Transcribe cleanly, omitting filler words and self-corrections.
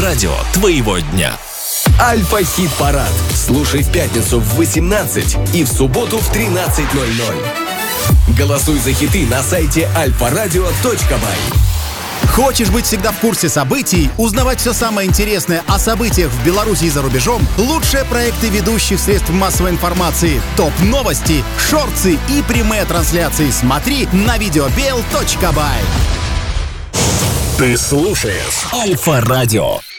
Радио твоего дня. Альфа-хит-парад. Слушай в пятницу в 18 и в субботу в 13:00. Голосуй за хиты на сайте alfaradio.by. Хочешь быть всегда в курсе событий, узнавать все самое интересное о событиях в Беларуси и за рубежом? Лучшие проекты ведущих средств массовой информации, топ-новости, шорты и прямые трансляции смотри на videobel.by. Ты слушаешь Альфа-радио.